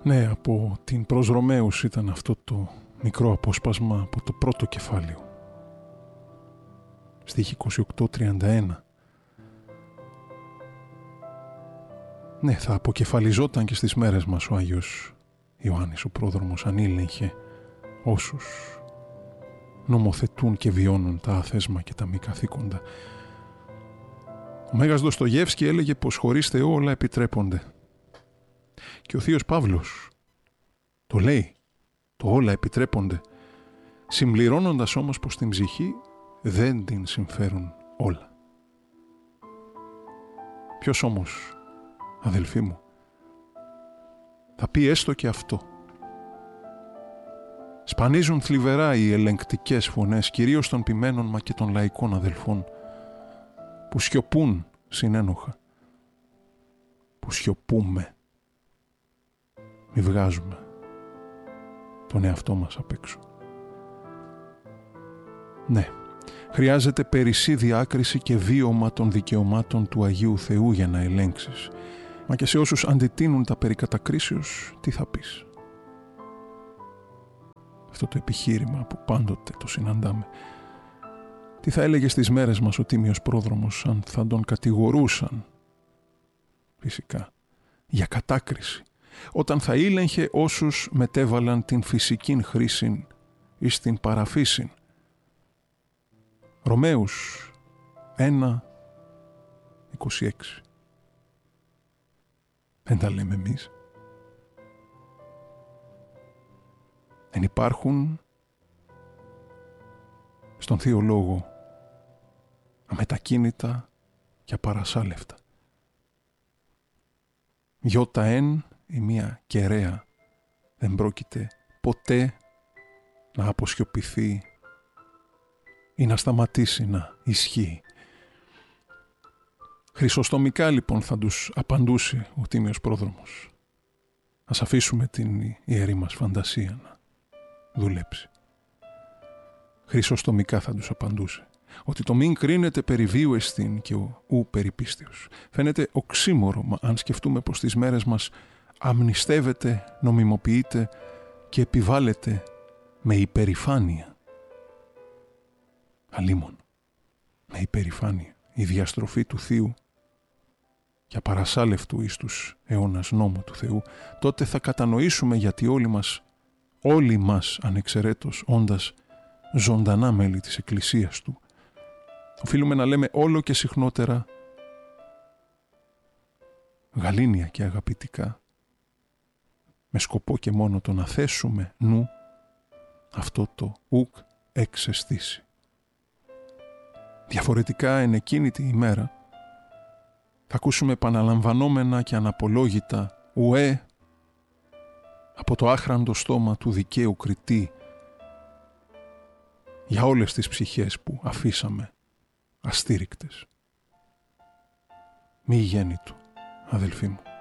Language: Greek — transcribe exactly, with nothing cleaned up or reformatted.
Ναι, από την προς Ρωμαίους ήταν αυτό το μικρό απόσπασμα από το πρώτο κεφάλαιο. Στίχη είκοσι οκτώ τριάντα ένα. Ναι, θα αποκεφαλιζόταν και στις μέρες μας ο Άγιος Ιωάννης ο πρόδρομος αν ήλεγχε όσους νομοθετούν και βιώνουν τα άθεσμα και τα μη καθήκοντα. Ο Μέγας Δοστογεύσκη έλεγε πως χωρίς Θεό όλα επιτρέπονται. Και ο Θείος Παύλος το λέει, το όλα επιτρέπονται, συμπληρώνοντας όμως πως την ψυχή δεν την συμφέρουν όλα. Ποιος όμως, αδελφοί μου, θα πει έστω και αυτό? Σπανίζουν θλιβερά οι ελεγκτικές φωνές, κυρίως των ποιμένων μα και των λαϊκών αδελφών, που σιωπούν συνένοχα, που σιωπούμε. Μη βγάζουμε τον εαυτό μας απ' έξω. Ναι, χρειάζεται περισσή διάκριση και βίωμα των δικαιωμάτων του Αγίου Θεού για να ελέγξεις. Μα και σε όσους αντιτείνουν τα περί κατακρίσεως, τι θα πεις? Αυτό το επιχείρημα που πάντοτε το συναντάμε. Τι θα έλεγε στις μέρες μας ο Τίμιος Πρόδρομος αν θα τον κατηγορούσαν, φυσικά, για κατάκριση, όταν θα ήλεγχε όσους μετέβαλαν την φυσικήν χρήσιν εις την παραφύσιν. Ρωμαίους ένα είκοσι έξι. Δεν τα λέμε εμείς. Δεν υπάρχουν στον Θείο Λόγο αμετακίνητα και απαρασάλευτα. Γιώτα εν η μία κεραία δεν πρόκειται ποτέ να αποσιωπηθεί ή να σταματήσει να ισχύει. Χρυσοστομικά λοιπόν θα τους απαντούσε ο Τίμιος Πρόδρομος. Ας αφήσουμε την ιερή μας φαντασία να δουλέψει. Χρυσοστομικά θα τους απαντούσε ότι το μην κρίνεται περί βίου εστίν και ο ου περί πίστεως. Φαίνεται οξύμορο, μα αν σκεφτούμε πως τις μέρες μας αμνηστεύεται, νομιμοποιείται και επιβάλλεται με υπερηφάνεια. Αλίμον, με υπερηφάνεια, η διαστροφή του Θείου και απαρασάλευτου εις τους αιώνας νόμου του Θεού, τότε θα κατανοήσουμε γιατί όλοι μας, όλοι μας ανεξαιρέτως όντας ζωντανά μέλη της Εκκλησίας Του, οφείλουμε να λέμε όλο και συχνότερα γαλήνια και αγαπητικά, με σκοπό και μόνο το να θέσουμε νου αυτό το ουκ εξαισθήσει. Διαφορετικά εν εκείνη τη ημέρα θα ακούσουμε επαναλαμβανόμενα και αναπολόγητα ουέ από το άχραντο στόμα του δικαίου κριτή για όλες τις ψυχές που αφήσαμε αστήρικτες. Μη γέννητο, αδελφοί μου.